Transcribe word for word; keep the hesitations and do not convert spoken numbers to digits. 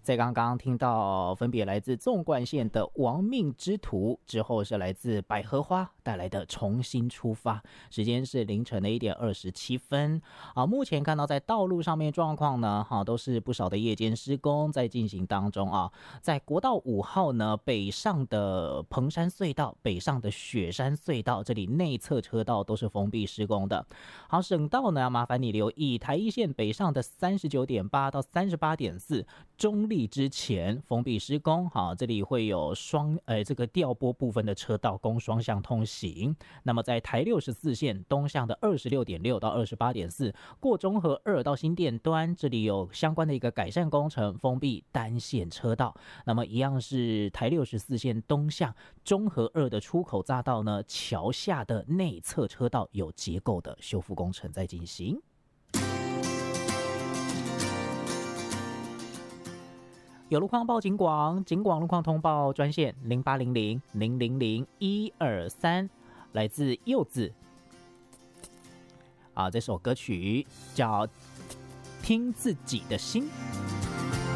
在刚刚听到分别来自纵贯线的亡命之徒，之后是来自百合花带来的重新出发，时间是凌晨的一点二十七分啊。目前看到在道路上面状况呢，哈、啊，都是不少的夜间施工在进行当中啊。在国道五号呢，北上的彭山隧道、北上的雪山隧道，这里内侧车道都是封闭施工的。好，省道呢，麻烦你留意台一线北上的三十九点八到三十八点四，中立之前封闭施工。好，这里会有双呃这个调拨部分的车道供双向通行。那么在台六十四线东向的二十六点六到二十八点四，过中和二到新店端，这里有相关的一个改善工程，封闭单线车道。那么一样是台六十四线东向中和二的出口匝道呢，桥下的内侧车道有结构的修复工程在进行。有路况报警广，警广路况通报专线零八零零零零零一二三，来自柚子啊，这首歌曲叫《听自己的心》。